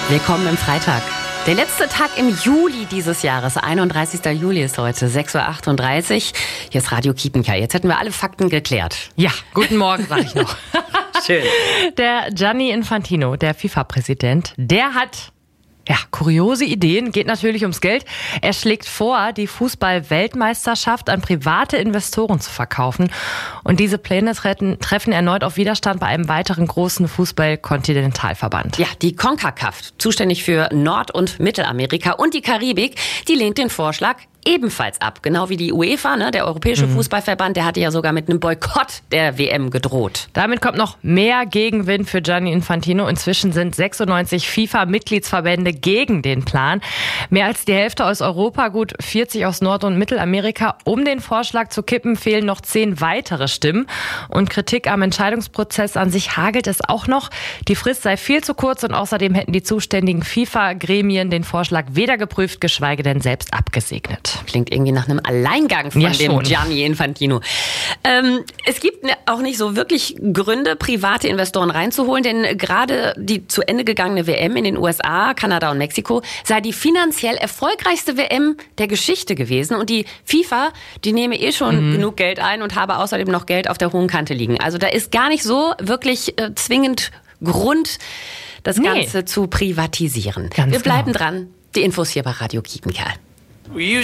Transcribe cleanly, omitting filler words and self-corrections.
Willkommen im Freitag. Der letzte Tag im Juli dieses Jahres, 31. Juli ist heute, 6.38 Uhr. Hier ist Radio Kiepenkerl. Jetzt hätten wir alle Fakten geklärt. Ja, guten Morgen, sag ich noch. Schön. Der Gianni Infantino, der FIFA-Präsident, der hat kuriose Ideen, geht natürlich ums Geld. Er schlägt vor, die Fußball-Weltmeisterschaft an private Investoren zu verkaufen. Und diese Pläne treffen erneut auf Widerstand bei einem weiteren großen Fußball-Kontinentalverband. Ja, die CONCACAF, zuständig für Nord- und Mittelamerika und die Karibik, die lehnt den Vorschlag ebenfalls ab. Genau wie die UEFA, der Europäische Fußballverband, der hatte ja sogar mit einem Boykott der WM gedroht. Damit kommt noch mehr Gegenwind für Gianni Infantino. Inzwischen sind 96 FIFA-Mitgliedsverbände gegen den Plan. Mehr als die Hälfte aus Europa, gut 40 aus Nord- und Mittelamerika. Um den Vorschlag zu kippen, fehlen noch 10 weitere Stimmen. Und Kritik am Entscheidungsprozess an sich hagelt es auch noch. Die Frist sei viel zu kurz und außerdem hätten die zuständigen FIFA-Gremien den Vorschlag weder geprüft, geschweige denn selbst abgesegnet. Klingt irgendwie nach einem Alleingang von dem Gianni Infantino. Es gibt auch nicht so wirklich Gründe, private Investoren reinzuholen, denn gerade die zu Ende gegangene WM in den USA, Kanada und Mexiko sei die finanziell erfolgreichste WM der Geschichte gewesen. Und die FIFA, die nehme schon genug Geld ein und habe außerdem noch Geld auf der hohen Kante liegen. Also da ist gar nicht so wirklich zwingend Grund, das Ganze zu privatisieren. Wir bleiben dran. Die Infos hier bei Radio Kiepenkerl.